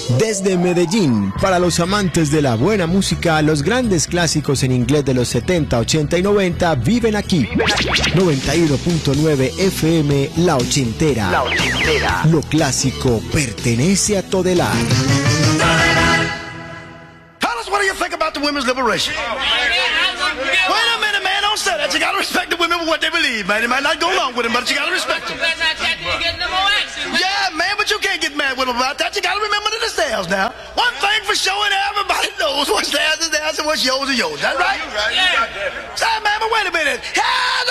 Desde Medellín, para los amantes de la buena música, los grandes clásicos en inglés de los 70, 80 y 90 viven aquí. 91.9 FM, La Ochentera. La Ochentera. Lo clásico pertenece a Todelar. Fellas, what do you think about the women's liberation? Wait a minute, man, don't say that. You gotta respect the women for what they believe, man. You might not go along with them, but you gotta respect them. Yeah, man, but you can't get mad with them about that. You gotta remember that it's theirs now. One thing for sure, and everybody knows what's theirs is theirs and what's yours is yours. That's right? You got that. Say, man, but wait a minute. Hell